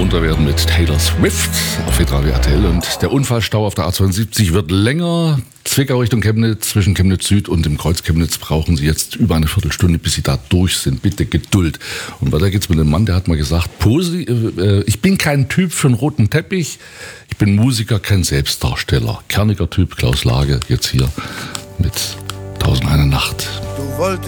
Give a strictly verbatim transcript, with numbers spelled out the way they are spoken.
munter werden mit Taylor Swift auf Hitradio R T L. Und der Unfallstau auf der A zweiundsiebzig wird länger. Zwickau Richtung Chemnitz, zwischen Chemnitz Süd und dem Kreuz Chemnitz brauchen Sie jetzt über eine Viertelstunde, bis Sie da durch sind. Bitte Geduld. Und weiter geht's mit dem Mann, der hat mal gesagt, Posi, äh, ich bin kein Typ für einen roten Teppich. Ich bin Musiker, kein Selbstdarsteller. Kerniger Typ, Klaus Lage, jetzt hier mit Tausend eine Nacht. Du wolltest